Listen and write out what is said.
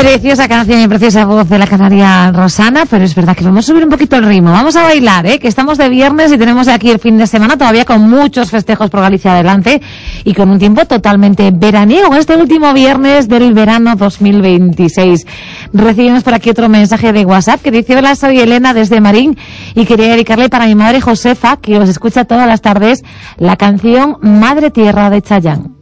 Preciosa canción y preciosa voz de la canaria Rosana, pero es verdad que vamos a subir un poquito el ritmo. Vamos a bailar, que estamos de viernes y tenemos aquí el fin de semana todavía con muchos festejos por Galicia adelante y con un tiempo totalmente veraniego, este último viernes del verano 2026. Recibimos por aquí otro mensaje de WhatsApp que dice: hola, soy Elena desde Marín y quería dedicarle para mi madre Josefa, que os escucha todas las tardes, la canción Madre Tierra de Chayanne.